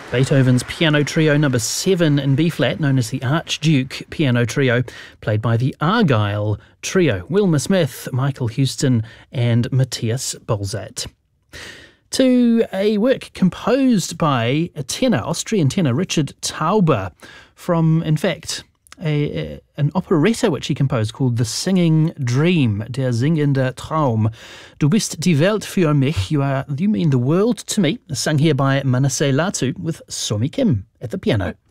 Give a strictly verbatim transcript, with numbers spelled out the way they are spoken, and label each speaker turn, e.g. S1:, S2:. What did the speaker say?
S1: Beethoven's Piano Trio number seven in B-flat, known as the Archduke Piano Trio, played by the Argyle Trio, Wilma Smith, Michael Houston and Matthias Bolzat. To a work composed by a tenor, Austrian tenor Richard Tauber, from, in fact, a, a, an operetta which he composed called The Singing Dream, Der singende Traum. Du bist die Welt für mich, you, are, you mean the world to me, sung here by Manasseh Latu with Somi Kim at the piano.